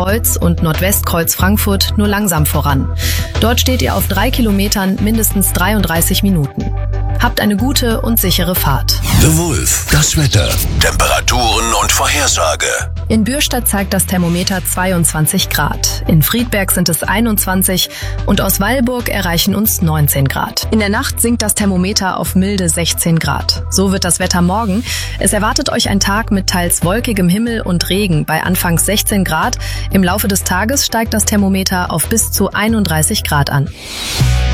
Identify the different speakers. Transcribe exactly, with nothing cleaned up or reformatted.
Speaker 1: Kreuz und Nordwestkreuz Frankfurt nur langsam voran. Dort steht ihr auf drei Kilometern mindestens dreiunddreißig Minuten. Habt eine gute und sichere Fahrt.
Speaker 2: The Wolf, das Wetter, Temperaturen und Vorhersage.
Speaker 1: In Bürstadt zeigt das Thermometer zweiundzwanzig Grad. In Friedberg sind es einundzwanzig und aus Weilburg erreichen uns neunzehn Grad. In der Nacht sinkt das Thermometer auf milde sechzehn Grad. So wird das Wetter morgen. Es erwartet euch ein Tag mit teils wolkigem Himmel und Regen bei anfangs sechzehn Grad. Im Laufe des Tages steigt das Thermometer auf bis zu einunddreißig Grad an.